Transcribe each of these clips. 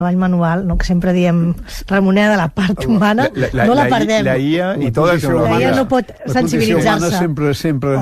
treball manual, no? Que sempre diem Ramoneda, la part humana, no la perdem. La IA i tota la IA no pot sensibilitzar-se. Sempre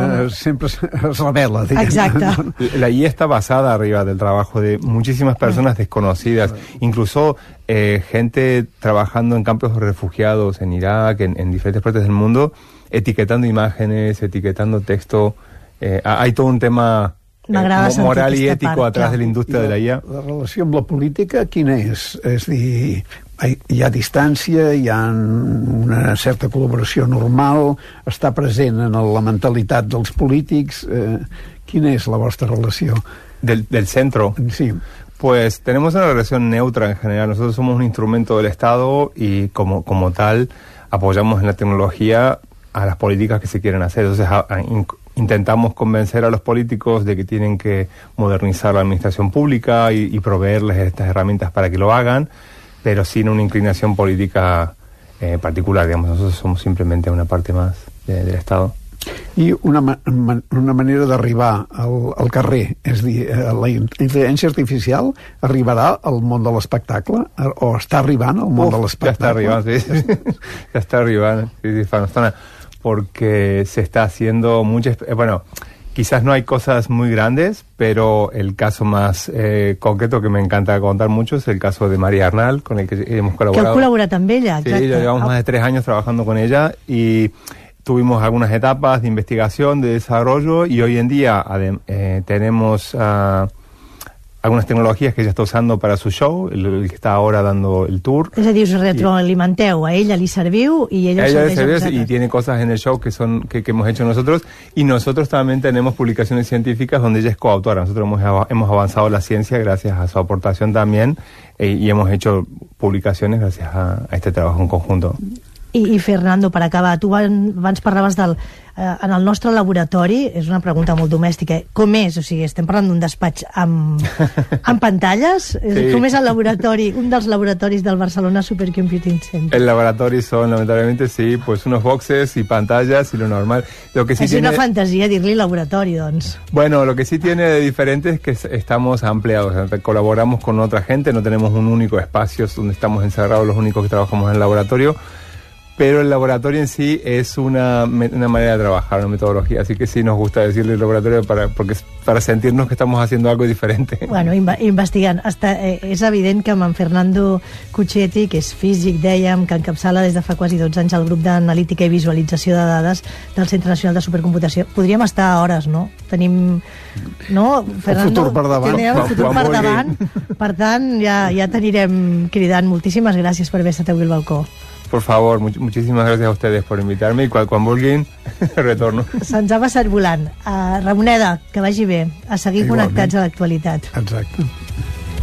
es revela. Exacte. La IA está basada arriba del trabajo de muchísimas personas desconocidas, incluso gente trabajando en campos de refugiados en Irak, en diferentes partes del mundo, etiquetando imágenes, etiquetando texto. Hay todo un tema moral i ètico atrás de la indústria de la IA. La relació amb la política quina és? És dir, hi ha distància, hi ha una certa col·laboració normal, està present en la mentalitat dels polítics. Quina és la vostra relació? Del centro. Sí. Pues tenemos una relación neutra en general. Nosotros somos un instrumento del Estado y como tal apoyamos en la tecnología a las políticas que se quieren hacer. Entonces intentamos convencer a los políticos de que tienen que modernizar la administración pública y proveerles estas herramientas para que lo hagan, pero sin una inclinación política particular, digamos. Nosotros somos simplemente una parte más del Estado. I una manera d'arribar al carrer, és dir, la intel·ligència artificial arribarà al món de l'espectacle o està arribant al món de l'espectacle? Ja està arribant, sí. Ja està arribant, sí, fa una estona. Porque se está haciendo muchas... Bueno, quizás no hay cosas muy grandes, pero el caso más concreto que me encanta contar mucho es el caso de María Arnal, con el que hemos colaborado. Que heu colaborat amb ella, exacte. Sí, llevamos más de 3 años trabajando con ella y tuvimos algunas etapas de investigación, de desarrollo, y hoy en día tenemos algunas tecnologías que ella está usando para su show, el que está ahora dando el tour. És a dir, us retroalimenteu, a ella li serviu y ella le serviu y tiene cosas en el show que hemos hecho nosotros, y nosotros también tenemos publicaciones científicas donde ella es coautora. Nosotros hemos avanzado la ciencia gracias a su aportación también, y hemos hecho publicaciones gracias a este trabajo en conjunto. I Fernando, per acabar, tu abans parlaves en el nostre laboratori, és una pregunta molt domèstica, com és? O sigui, estem parlant d'un despatx amb pantalles? Sí. Com és el laboratori, un dels laboratoris del Barcelona Supercomputing Center? El laboratorio son, lamentablemente, sí, pues unos boxes y pantallas y lo normal. Lo que sí és una fantasia dir-li laboratori, doncs. Bueno, lo que sí tiene de diferente es que estamos ampliados, colaboramos con otra gente, no tenemos un único espacio donde estamos encerrados los únicos que trabajamos en el laboratorio, pero el laboratorio en sí es una manera de trabajar, una metodología, así que sí nos gusta decirle laboratorio para sentirnos que estamos haciendo algo diferente. Bueno, investigant. És evident que amb en Fernando Cucchetti, que és físic, dèiem, que encapçala des de fa quasi 12 anys el grup d'analítica i visualització de dades del Centre Nacional de Supercomputació. Podríem estar hores, no? Tenim... No, Fernando? El futur per davant. El futur per davant. Per tant, ja t'anirem cridant. Moltíssimes gràcies per haver estat avui al balcó. Por favor, muchísimas gracias a ustedes por invitarme, y quan vulguin, retorno. Se'ns ha passat volant. Ramoneda, que vagi bé. A seguir connectats a l'actualitat. Exacte.